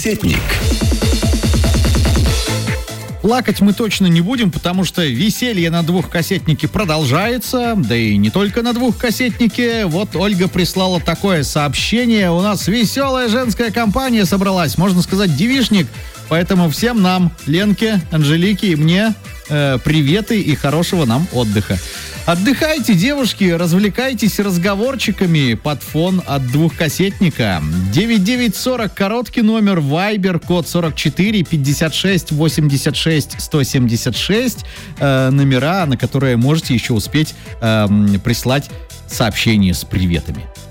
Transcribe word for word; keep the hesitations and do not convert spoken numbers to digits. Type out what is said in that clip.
Сетник. Плакать мы точно не будем, потому что веселье на двухкассетнике продолжается, да и не только на двухкассетнике. Вот Ольга прислала такое сообщение. У нас веселая женская компания собралась, можно сказать, девичник. Поэтому всем нам, Ленке, Анжелике и мне, э, приветы и хорошего нам отдыха. Отдыхайте, девушки, развлекайтесь разговорчиками под фон от двухкассетника. девять девять сорок, короткий номер, Viber, код сорок четыре пятьдесят шесть восемьдесят шесть сто семьдесят шесть. Э, номера, на которые можете еще успеть э, прислать сообщения с приветами.